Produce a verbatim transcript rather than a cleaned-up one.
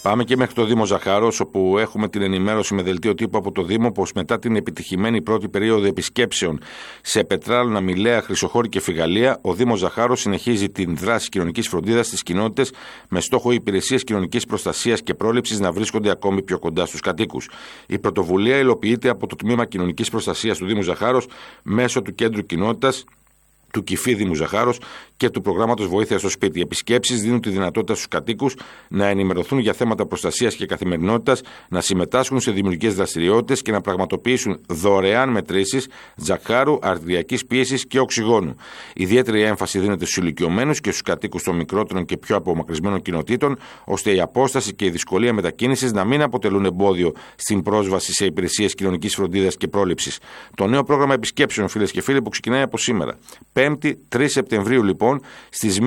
Πάμε και μέχρι το Δήμο Ζαχάρος, όπου έχουμε την ενημέρωση με δελτίο τύπου από το Δήμο πως μετά την επιτυχημένη πρώτη περίοδο επισκέψεων σε Πετράλωνα, Μιλέα, Χρυσοχώρη και Φιγαλία, ο Δήμος Ζαχάρος συνεχίζει την δράση κοινωνικής φροντίδας στις κοινότητες με στόχο οι υπηρεσίες κοινωνικής προστασίας και πρόληψης να βρίσκονται ακόμη πιο κοντά στους κατοίκους. Η πρωτοβουλία υλοποιείται από το Τμήμα Κοινωνικής Προστασίας του Δήμου Ζαχάρος μέσω του Κέντρου Κοινότητας, του ΚΙΦΗ Δήμου Ζαχάρος και του Προγράμματος Βοήθειας στο Σπίτι. Οι επισκέψεις δίνουν τη δυνατότητα στους κατοίκους να ενημερωθούν για θέματα προστασίας και καθημερινότητας, να συμμετάσχουν σε δημιουργικές δραστηριότητες και να πραγματοποιήσουν δωρεάν μετρήσεις τζακάρου, αρτηριακής πίεσης και οξυγόνου. Ιδιαίτερη έμφαση δίνεται στους ηλικιωμένους και στους κατοίκους των μικρότερων και πιο απομακρυσμένων κοινοτήτων, ώστε η απόσταση και η δυσκολία μετακίνησης να μην αποτελούν εμπόδιο στην πρόσβαση σε υπηρεσίες κοινωνικής φροντίδας και πρόληψης. Το νέο πρόγραμμα επισκέψεων, φίλες και φίλοι, που ξεκινάει από σήμερα, Πέμπτη, τρεις Σεπτεμβρίου, λοιπόν, στις